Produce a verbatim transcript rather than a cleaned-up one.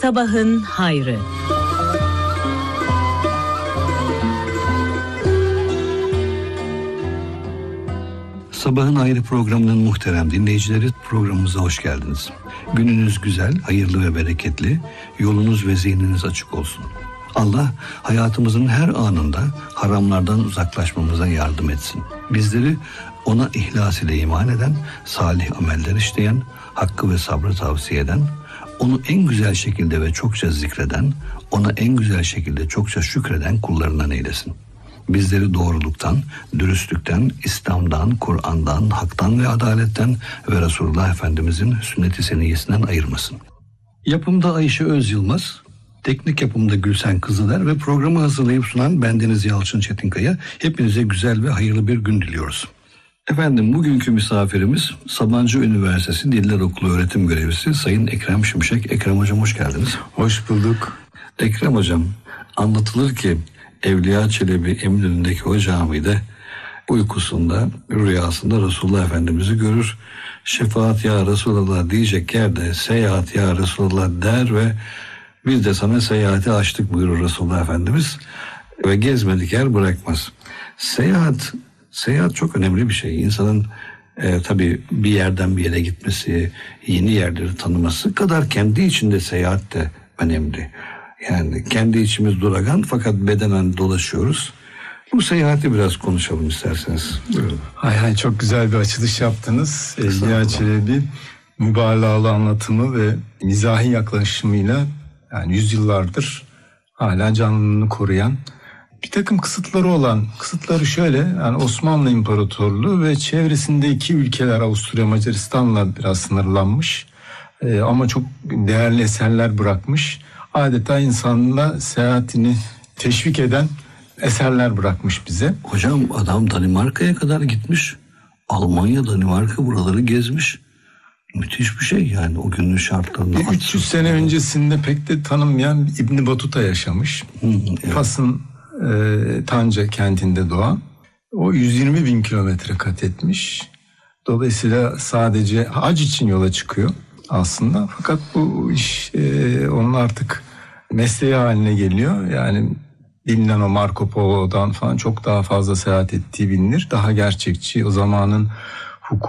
Sabahın hayrı. Sabahın Hayrı programının muhterem dinleyicileri, programımıza hoş geldiniz. Gününüz güzel, hayırlı ve bereketli, yolunuz ve zihniniz açık olsun. Allah hayatımızın her anında haramlardan uzaklaşmamıza yardım etsin. Bizleri ona ihlas ile iman eden, salih ameller işleyen, hakkı ve sabrı tavsiye eden, onu en güzel şekilde ve çokça zikreden, ona en güzel şekilde çokça şükreden kullarından eylesin. Bizleri doğruluktan, dürüstlükten, İslam'dan, Kur'an'dan, haktan ve adaletten ve Resulullah Efendimizin sünnet-i seniyyesinden ayırmasın. Yapımda Ayşe Öz Yılmaz, teknik yapımda Gülsen Kızıler ve programı hazırlayıp sunan bendeniz Yalçın Çetinkaya. Hepinize güzel ve hayırlı bir gün diliyoruz. Efendim, bugünkü misafirimiz Sabancı Üniversitesi Diller Okulu öğretim görevlisi Sayın Ekrem Şimşek. Ekrem Hocam hoş geldiniz. Hoş bulduk. Ekrem Hocam, anlatılır ki Evliya Çelebi Eminönü'ndeki o camide uykusunda, rüyasında Resulullah Efendimiz'i görür. Şefaat ya Resulullah diyecek yerde seyahat ya Resulullah der ve biz de sana seyahati açtık buyurur Resulullah Efendimiz ve gezmedik yer bırakmaz. Seyahat, seyahat çok önemli bir şey. İnsanın e, tabii bir yerden bir yere gitmesi, yeni yerleri tanıması kadar kendi içinde seyahat de önemli. Yani kendi içimiz duragan fakat bedenen dolaşıyoruz. Bu seyahati biraz konuşalım isterseniz. Buyurun. Hay hay, çok güzel bir açılış yaptınız. Evliya Çelebi mübalağalı anlatımı ve mizahi yaklaşımıyla yani yüzyıllardır hala canlılığını koruyan, bir takım kısıtları olan, kısıtları şöyle, yani Osmanlı İmparatorluğu ve çevresindeki ülkeler Avusturya Macaristan'la biraz sınırlanmış ee, ama çok değerli eserler bırakmış. Adeta insanla seyahatini teşvik eden eserler bırakmış bize. Hocam adam Danimarka'ya kadar gitmiş. Almanya, Danimarka buraları gezmiş. Müthiş bir şey yani o günün şartlarında. üç yüz sene öncesinde pek de tanınmayan İbn Batuta yaşamış. Hı, evet. Fas'ın e, Tanca kentinde doğan. O yüz yirmi bin kilometre kat etmiş. Dolayısıyla sadece hac için yola çıkıyor aslında. Fakat bu iş e, onun artık mesleği haline geliyor. Yani bilinen o Marco Polo'dan falan çok daha fazla seyahat ettiği bilinir. Daha gerçekçi, o zamanın